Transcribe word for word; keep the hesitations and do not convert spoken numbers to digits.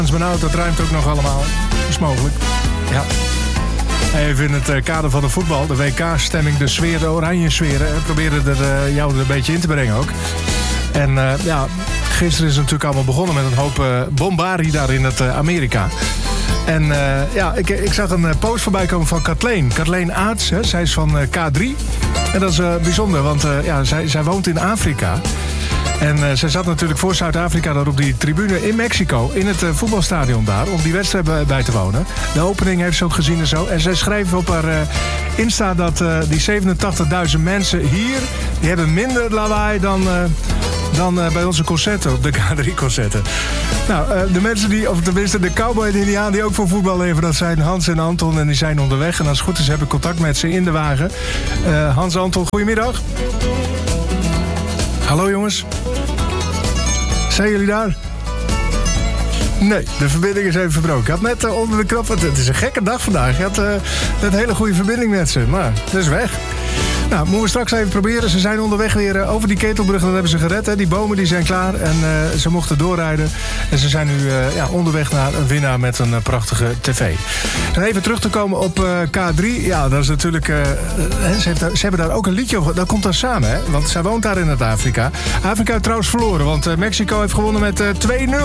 benauwd, dat ruimt ook nog allemaal. Dat is mogelijk. Ja. Even in het uh, kader van de voetbal, de W K-stemming, de sfeer, de oranje sfeer. We proberen er uh, jou er een beetje in te brengen ook. En uh, ja, gisteren is het natuurlijk allemaal begonnen met een hoop uh, bombarie daar in het uh, Amerika. En uh, ja, ik, ik zag een uh, post voorbij komen van Kathleen. Kathleen Aarts, hè, zij is van uh, K drie. En dat is uh, bijzonder, want uh, ja, zij, zij woont in Afrika. En uh, zij zat natuurlijk voor Zuid-Afrika daar op die tribune in Mexico, in het uh, voetbalstadion daar, om die wedstrijd bij, bij te wonen. De opening heeft ze ook gezien en zo. En zij schreef op haar uh, Insta dat uh, die zevenentachtigduizend mensen hier, die hebben minder lawaai dan, uh, dan uh, bij onze concerten, op de K drie-concerten. Nou, uh, de mensen die, of tenminste de cowboy en de indiaan die ook voor voetbal leven, dat zijn Hans en Anton en die zijn onderweg. En als het goed is heb ik contact met ze in de wagen. Uh, Hans, Anton, goedemiddag. Hallo jongens. Zijn jullie daar? Nee, de verbinding is even verbroken. Ik had net uh, onder de knop... Het is een gekke dag vandaag. Je had uh, een hele goede verbinding met ze. Maar dat is weg. Nou, moeten we straks even proberen. Ze zijn onderweg weer uh, over die ketelbrug. Dat hebben ze gered. Hè. Die bomen die zijn klaar. En uh, ze mochten doorrijden. En ze zijn nu uh, ja, onderweg naar een winnaar met een uh, prachtige tv. En even terug te komen op uh, K drie. Ja, dat is natuurlijk... Uh, uh, ze, heeft daar, ze hebben daar ook een liedje over. Dat komt daar samen, hè. Want zij woont daar in het Afrika. Afrika heeft trouwens verloren. Want uh, Mexico heeft gewonnen met uh, twee nul.